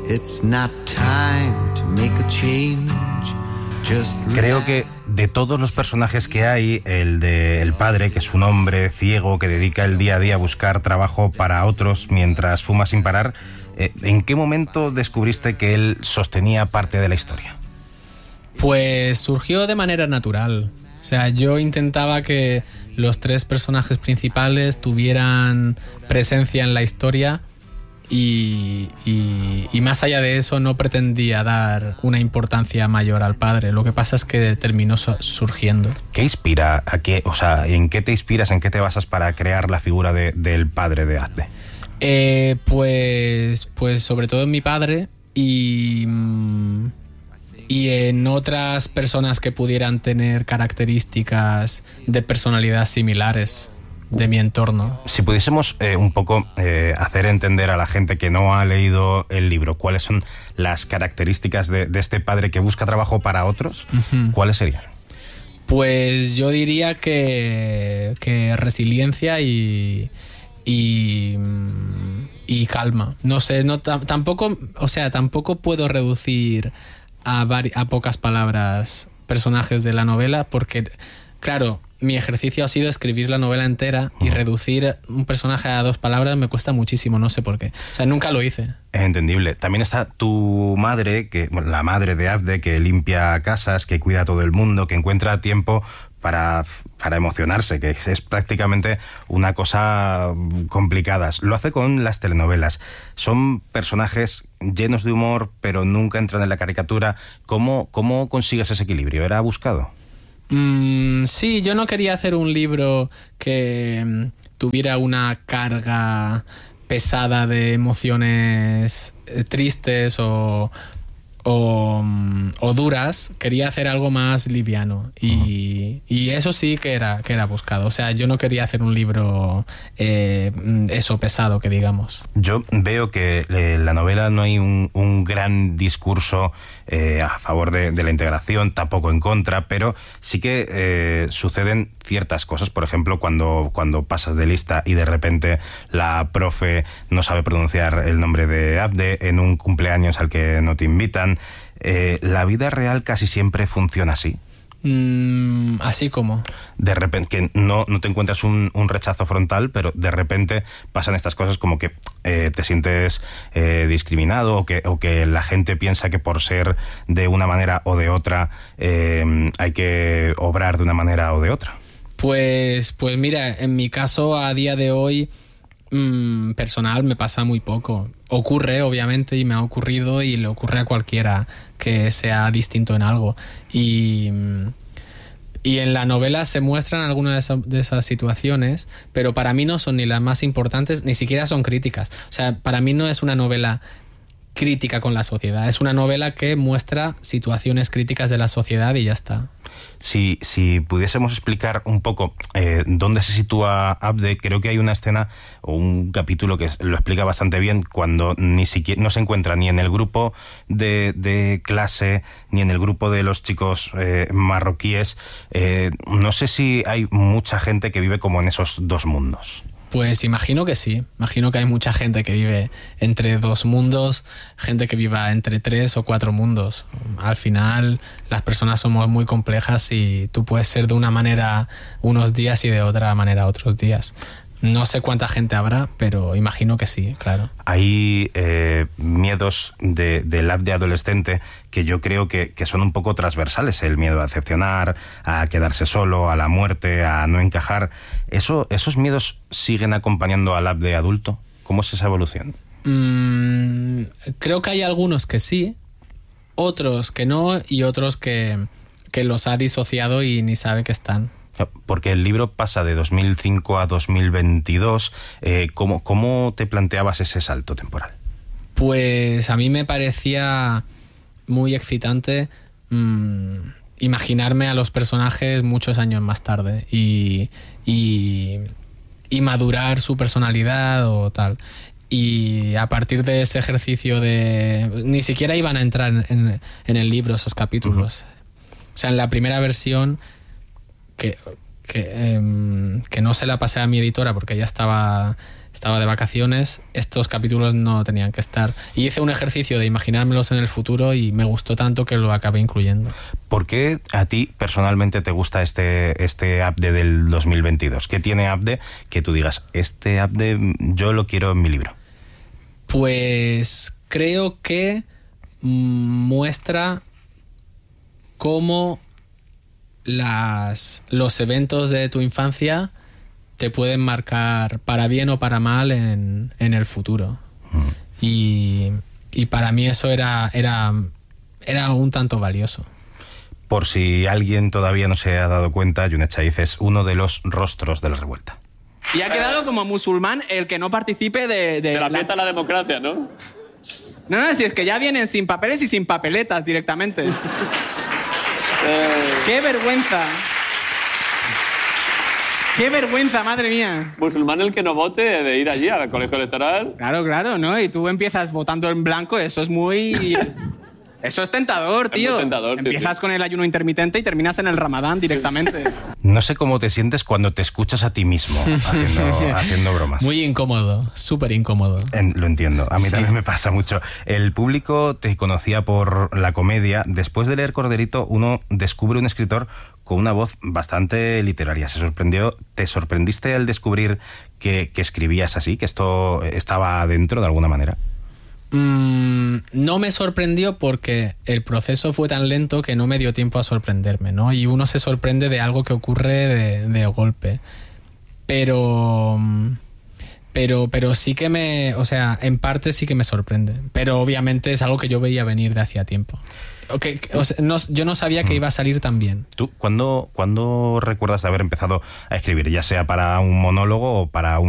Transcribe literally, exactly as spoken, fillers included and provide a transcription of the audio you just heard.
It's not time to make a change. Just Creo que de todos los personajes que hay, el de el padre, que es un hombre ciego que dedica el día a día a buscar trabajo para otros mientras fuma sin parar, eh, ¿en qué momento descubriste que él sostenía parte de la historia? Pues surgió de manera natural. O sea, yo intentaba que los tres personajes principales tuvieran presencia en la historia y, y, y más allá de eso no pretendía dar una importancia mayor al padre. Lo que pasa es que terminó surgiendo. ¿Qué inspira? ¿A qué, o sea, ¿en qué te inspiras, en qué te basas para crear la figura de, del padre de Abde? Eh, pues, pues sobre todo en mi padre y... y en otras personas que pudieran tener características de personalidad similares de mi entorno. Si pudiésemos eh, un poco eh, hacer entender a la gente que no ha leído el libro cuáles son las características de, de este padre que busca trabajo para otros, uh-huh. ¿cuáles serían? Pues yo diría que, que resiliencia y, y, y calma. No sé, no, t- tampoco, o sea, tampoco puedo reducir A, vari- a pocas palabras personajes de la novela porque, claro, mi ejercicio ha sido escribir la novela entera y reducir un personaje a dos palabras me cuesta muchísimo, no sé por qué. O sea, nunca lo hice. Es entendible. También está tu madre, que bueno, la madre de Abde, que limpia casas, que cuida a todo el mundo, que encuentra tiempo para, para emocionarse, que es prácticamente una cosa complicada. Lo hace con las telenovelas. Son personajes llenos de humor, pero nunca entran en la caricatura. ¿Cómo, cómo consigues ese equilibrio? ¿Era buscado? Mm, sí, yo no quería hacer un libro que mm, tuviera una carga pesada de emociones eh, tristes o... O, o duras. Quería hacer algo más liviano y, y eso sí que era, que era buscado. O sea, yo no quería hacer un libro eh, eso pesado, que digamos. Yo veo que eh, en la novela no hay un, un gran discurso eh, a favor de, de la integración, tampoco en contra, pero sí que eh, suceden ciertas cosas. Por ejemplo, cuando, cuando pasas de lista y de repente la profe no sabe pronunciar el nombre de Abde en un cumpleaños al que no te invitan. Eh, ¿La vida real casi siempre funciona así? Mm, así como. De repente, que no, no te encuentras un, un rechazo frontal, pero de repente pasan estas cosas como que eh, te sientes eh, discriminado o que, o que la gente piensa que por ser de una manera o de otra eh, hay que obrar de una manera o de otra. Pues, pues mira, en mi caso a día de hoy mmm, personal me pasa muy poco. Ocurre, obviamente, y me ha ocurrido y le ocurre a cualquiera que sea distinto en algo. Y, y en la novela se muestran algunas de, esa, de esas situaciones, pero para mí no son ni las más importantes, ni siquiera son críticas. O sea, para mí no es una novela crítica con la sociedad, es una novela que muestra situaciones críticas de la sociedad y ya está. Si, si pudiésemos explicar un poco eh, dónde se sitúa Abde, creo que hay una escena o un capítulo que lo explica bastante bien, cuando ni siquiera no se encuentra ni en el grupo de, de clase ni en el grupo de los chicos eh, marroquíes. Eh, no sé si hay mucha gente que vive como en esos dos mundos. Pues imagino que sí, imagino que hay mucha gente que vive entre dos mundos, gente que viva entre tres o cuatro mundos. Al final las personas somos muy complejas y tú puedes ser de una manera unos días y de otra manera otros días. No sé cuánta gente habrá, pero imagino que sí, claro. Hay eh, miedos de, del Abde adolescente que yo creo que, que son un poco transversales. El miedo a decepcionar, a quedarse solo, a la muerte, a no encajar. ¿Eso, ¿Esos miedos siguen acompañando al Abde adulto? ¿Cómo es esa evolución? Mm, creo que hay algunos que sí, otros que no y otros que, que los ha disociado y ni sabe que están. Porque el libro pasa de dos mil cinco a dos mil veintidós. Eh, ¿cómo, ¿Cómo te planteabas ese salto temporal? Pues a mí me parecía muy excitante mmm, imaginarme a los personajes muchos años más tarde y, y, y madurar su personalidad o tal. Y a partir de ese ejercicio de... Ni siquiera iban a entrar en, en el libro esos capítulos. Uh-huh. O sea, en la primera versión... que, que, eh, que no se la pasé a mi editora porque ya estaba, estaba de vacaciones, estos capítulos no tenían que estar. Y hice un ejercicio de imaginármelos en el futuro y me gustó tanto que lo acabé incluyendo. ¿Por qué a ti personalmente te gusta este, este Abde del dos mil veintidós? ¿Qué tiene Abde que tú digas, este Abde yo lo quiero en mi libro? Pues creo que muestra cómo las, los eventos de tu infancia te pueden marcar para bien o para mal en, en el futuro. Mm. Y, y para mí eso era, era, era un tanto valioso. Por si alguien todavía no se ha dado cuenta, Junet Saif es uno de los rostros de la revuelta. Y ha quedado como musulmán el que no participe de... De, de la la fiesta de la democracia, ¿no? No, no, si es que ya vienen sin papeles y sin papeletas directamente. eh... ¡Qué vergüenza! ¡Qué vergüenza, madre mía! Musulmán el que no vote de ir allí al colegio electoral. Claro, claro, ¿no? Y tú empiezas votando en blanco, eso es muy... Eso es tentador, tío. Es muy tentador, Empiezas sí, sí. con el ayuno intermitente y terminas en el Ramadán directamente. No sé cómo te sientes cuando te escuchas a ti mismo haciendo, haciendo bromas. Muy incómodo, súper incómodo. En, lo entiendo, a mí Sí. también me pasa mucho. El público te conocía por la comedia. Después de leer Corderito, uno descubre un escritor con una voz bastante literaria. Se sorprendió, ¿te sorprendiste al descubrir que, que escribías así, que esto estaba dentro de alguna manera? Mm, no me sorprendió porque el proceso fue tan lento que no me dio tiempo a sorprenderme, ¿no? Y uno se sorprende de algo que ocurre de, de golpe. Pero... Pero, pero sí que me... O sea, en parte sí que me sorprende. Pero obviamente es algo que yo veía venir de hacía tiempo. Okay, o sea, no, yo no sabía que iba a salir tan bien. ¿Tú cuándo, cuándo recuerdas de haber empezado a escribir? Ya sea para un monólogo o para un